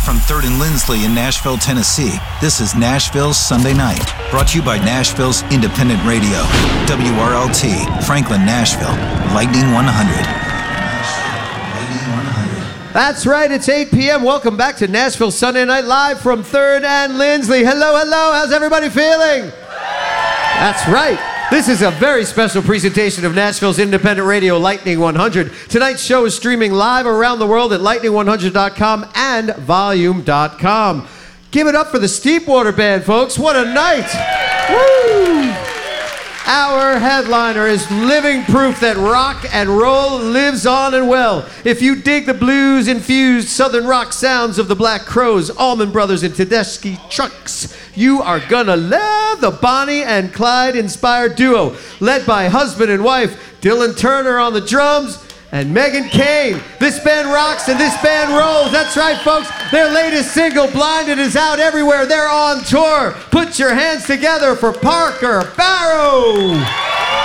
From 3rd and Lindsley in Nashville, Tennessee, this is Nashville's Sunday Night. Brought to you by Nashville's Independent Radio. WRLT, Franklin, Nashville. Lightning 100. That's right, it's 8 p.m. Welcome back to Nashville Sunday Night Live from 3rd and Lindsley. Hello, hello, how's everybody feeling? That's right. This is a very special presentation of Nashville's independent radio, Lightning 100. Tonight's show is streaming live around the world at lightning100.com and volume.com. Give it up for the Steepwater Band, folks. What a night. Woo! Our headliner is living proof that rock and roll lives on and well. If you dig the blues-infused southern rock sounds of the Black Crowes, Allman Brothers, and Tedeschi Trucks, you are gonna love the Bonnie and Clyde-inspired duo, led by husband and wife Dylan Turner on the drums and Megan Kane. This band rocks and this band rolls. That's right, folks. Their latest single, Blinded, is out everywhere. They're on tour. Put your hands together for Parker Barrow.